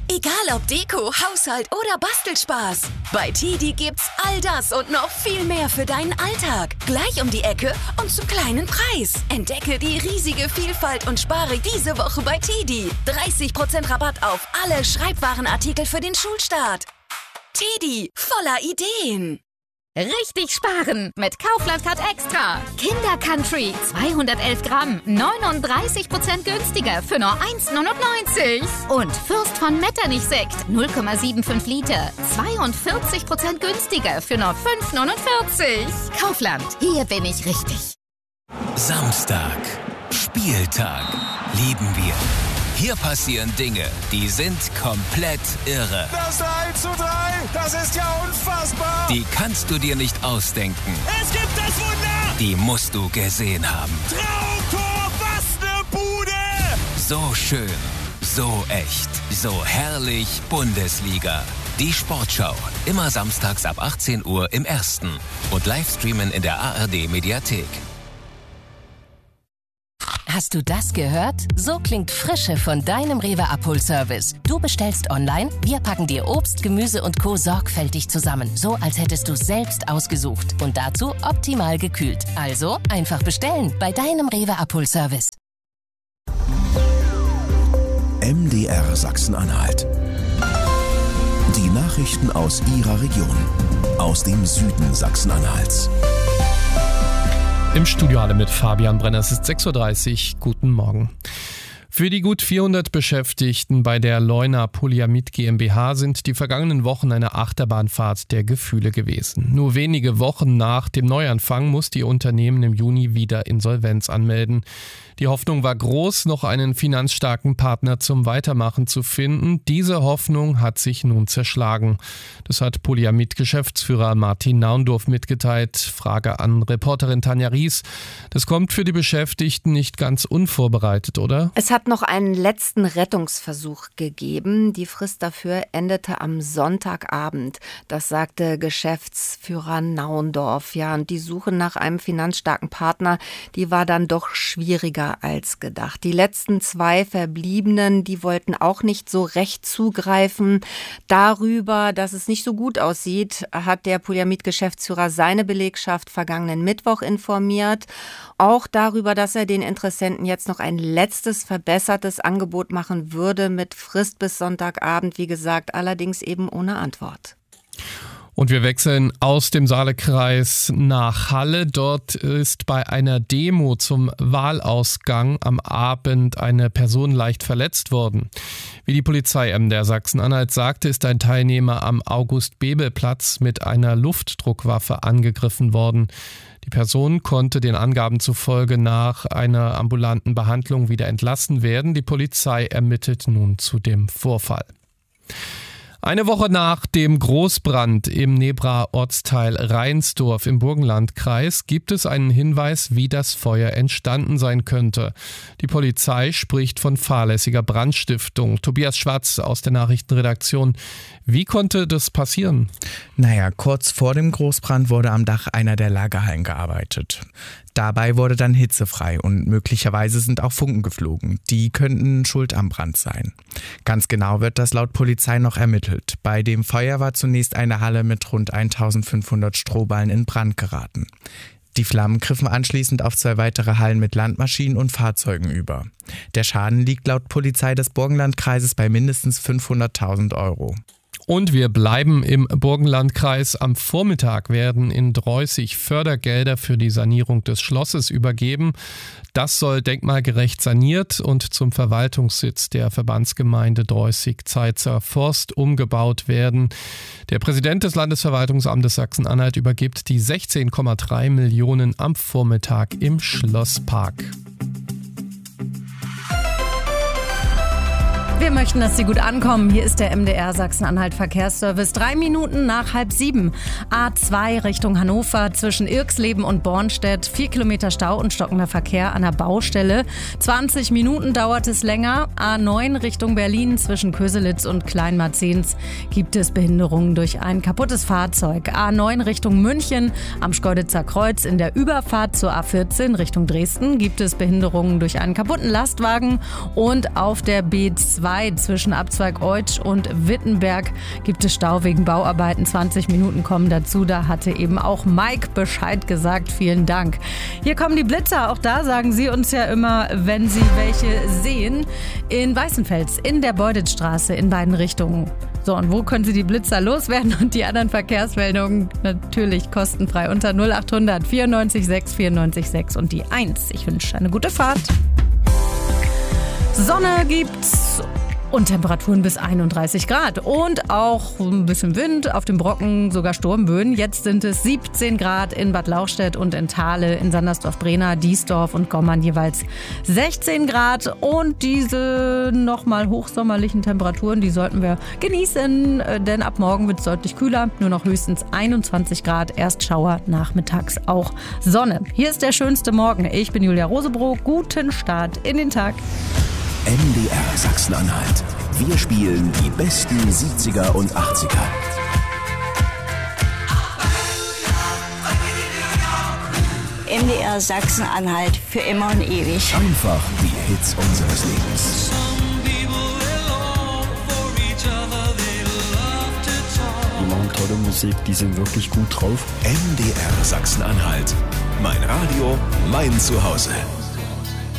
Egal ob Deko, Haushalt oder Bastelspaß. Bei TEDi gibt's all das und noch viel mehr für deinen Alltag. Gleich um die Ecke und zum kleinen Preis. Entdecke die riesige Vielfalt und spare diese Woche bei TEDi. 30% Rabatt auf alle Schreibwarenartikel für den Schulstart. TEDi, voller Ideen. Richtig sparen mit Kaufland Card Extra. Kinder Country 211 Gramm, 39% günstiger für nur 1,99. Und Fürst von Metternich Sekt 0,75 Liter, 42% günstiger für nur 5,49. Kaufland, hier bin ich richtig. Samstag, Spieltag, lieben wir. Hier passieren Dinge, die sind komplett irre. Das 3:3, das ist ja unfassbar. Die kannst du dir nicht ausdenken. Es gibt das Wunder. Die musst du gesehen haben. Traumtor, was ne Bude. So schön, so echt, so herrlich Bundesliga. Die Sportschau, immer samstags ab 18 Uhr im Ersten und Livestreamen in der ARD-Mediathek. Hast du das gehört? So klingt Frische von deinem Rewe-Abholservice. Du bestellst online, wir packen dir Obst, Gemüse und Co. sorgfältig zusammen. So, als hättest du selbst ausgesucht. Und dazu optimal gekühlt. Also einfach bestellen bei deinem Rewe-Abholservice. MDR Sachsen-Anhalt. Die Nachrichten aus Ihrer Region. Aus dem Süden Sachsen-Anhalts. Im Studio alle mit Fabian Brenner. Es ist 6.30 Uhr. Guten Morgen. Für die gut 400 Beschäftigten bei der Leuna Polyamid GmbH sind die vergangenen Wochen eine Achterbahnfahrt der Gefühle gewesen. Nur wenige Wochen nach dem Neuanfang musste ihr Unternehmen im Juni wieder Insolvenz anmelden. Die Hoffnung war groß, noch einen finanzstarken Partner zum Weitermachen zu finden. Diese Hoffnung hat sich nun zerschlagen. Das hat Polyamid-Geschäftsführer Martin Naundorf mitgeteilt. Frage an Reporterin Tanja Ries. Das kommt für die Beschäftigten nicht ganz unvorbereitet, oder? Es hat noch einen letzten Rettungsversuch gegeben. Die Frist dafür endete am Sonntagabend. Das sagte Geschäftsführer Naundorf. Ja, und die Suche nach einem finanzstarken Partner, die war dann doch schwieriger als gedacht. Die letzten 2 Verbliebenen, die wollten auch nicht so recht zugreifen. Darüber, dass es nicht so gut aussieht, hat der Polyamid-Geschäftsführer seine Belegschaft vergangenen Mittwoch informiert. Auch darüber, dass er den Interessenten jetzt noch ein letztes verbessertes Angebot machen würde mit Frist bis Sonntagabend, wie gesagt, allerdings eben ohne Antwort. Und wir wechseln aus dem Saalekreis nach Halle. Dort ist bei einer Demo zum Wahlausgang am Abend eine Person leicht verletzt worden. Wie die Polizei MDR Sachsen-Anhalt sagte, ist ein Teilnehmer am August-Bebel-Platz mit einer Luftdruckwaffe angegriffen worden. Die Person konnte den Angaben zufolge nach einer ambulanten Behandlung wieder entlassen werden. Die Polizei ermittelt nun zu dem Vorfall. Eine Woche nach dem Großbrand im Nebra Ortsteil Reinsdorf im Burgenlandkreis gibt es einen Hinweis, wie das Feuer entstanden sein könnte. Die Polizei spricht von fahrlässiger Brandstiftung. Tobias Schwarz aus der Nachrichtenredaktion. Wie konnte das passieren? Kurz vor dem Großbrand wurde am Dach einer der Lagerhallen gearbeitet. Dabei wurde dann hitzefrei und möglicherweise sind auch Funken geflogen. Die könnten schuld am Brand sein. Ganz genau wird das laut Polizei noch ermittelt. Bei dem Feuer war zunächst eine Halle mit rund 1500 Strohballen in Brand geraten. Die Flammen griffen anschließend auf 2 weitere Hallen mit Landmaschinen und Fahrzeugen über. Der Schaden liegt laut Polizei des Burgenlandkreises bei mindestens 500.000 €. Und wir bleiben im Burgenlandkreis. Am Vormittag werden in Droyßig Fördergelder für die Sanierung des Schlosses übergeben. Das soll denkmalgerecht saniert und zum Verwaltungssitz der Verbandsgemeinde Droyßig-Zeitzer Forst umgebaut werden. Der Präsident des Landesverwaltungsamtes Sachsen-Anhalt übergibt die 16,3 Millionen am Vormittag im Schlosspark. Wir möchten, dass Sie gut ankommen. Hier ist der MDR Sachsen-Anhalt Verkehrsservice. 3 Minuten nach 6:30. A2 Richtung Hannover zwischen Irxleben und Bornstedt. 4 Kilometer Stau und stockender Verkehr an der Baustelle. 20 Minuten dauert es länger. A9 Richtung Berlin zwischen Köselitz und Kleinmarzens gibt es Behinderungen durch ein kaputtes Fahrzeug. A9 Richtung München am Schkeuditzer Kreuz in der Überfahrt zur A14 Richtung Dresden gibt es Behinderungen durch einen kaputten Lastwagen. Und auf der B2 A2 zwischen Abzweig Eutsch und Wittenberg gibt es Stau wegen Bauarbeiten. 20 Minuten kommen dazu. Da hatte eben auch Mike Bescheid gesagt. Vielen Dank. Hier kommen die Blitzer. Auch da sagen Sie uns ja immer, wenn Sie welche sehen. In Weißenfels, in der Beuditzstraße, in beiden Richtungen. So, und wo können Sie die Blitzer loswerden und die anderen Verkehrsmeldungen natürlich kostenfrei unter 0800 94 6 94 6 und die 1. Ich wünsche eine gute Fahrt. Sonne gibt's und Temperaturen bis 31 Grad und auch ein bisschen Wind, auf dem Brocken sogar Sturmböen. Jetzt sind es 17 Grad in Bad Lauchstädt und in Thale, in Sandersdorf-Brena, Diesdorf und Gommern jeweils 16 Grad. Und diese nochmal hochsommerlichen Temperaturen, die sollten wir genießen, denn ab morgen wird es deutlich kühler, nur noch höchstens 21 Grad, erst Schauer, nachmittags auch Sonne. Hier ist der schönste Morgen. Ich bin Julia Rosebrock. Guten Start in den Tag. MDR Sachsen-Anhalt. Wir spielen die besten 70er und 80er. MDR Sachsen-Anhalt für immer und ewig. Einfach die Hits unseres Lebens. Die machen tolle Musik, die sind wirklich gut drauf. MDR Sachsen-Anhalt. Mein Radio, mein Zuhause.